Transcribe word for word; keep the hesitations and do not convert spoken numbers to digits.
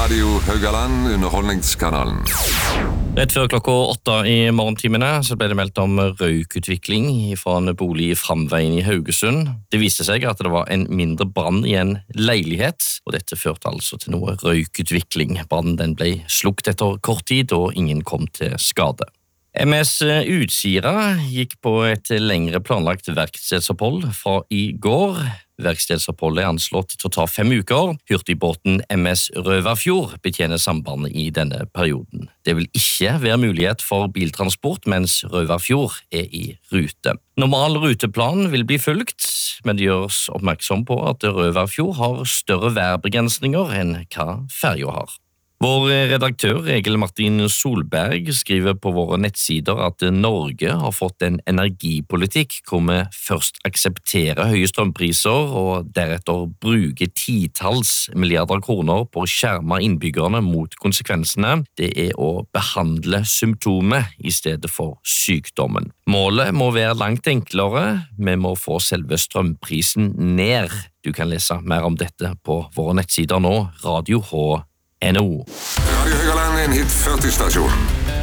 Radio Haugaland, underholdningskanalen. Rett før klokka åtte i morgentimene så ble det meldt om røykutvikling fra en bolig i Framveien i Haugesund. Det viste seg at det var en mindre brann i en leilighet, og dette førte altså til noe røykutvikling. Brannen den ble slukt etter kort tid, og ingen kom til skade. M S Utsira gikk på et lengre planlagt verkstedsopphold fra i går. Verkstedsoppholdet er anslått til å ta fem uker. Hurtigbåten M S Røverfjord betjener sambandet i denne perioden. Det vil ikke være mulighet for biltransport mens Røverfjord er i rute. Normal ruteplan vil bli fulgt, men det gjøres oppmerksom på at Røverfjord har større værbegrensninger enn hva ferja har. Vår redaktør Egil Martin Solberg skriver på våre nettsider at Norge har fått en energipolitikk hvor vi først aksepterer høye strømpriser og deretter bruker titalls milliarder kroner på å skjerme innbyggerne mot konsekvensene. Det er å behandle symptomet i stedet for sykdommen. Målet må være langt enklere. Vi må få selve strømprisen ned. Du kan lese mer om dette på våre nettsider nå, Radio H. N O. Radio Haugaland er en hit førti-stasjon.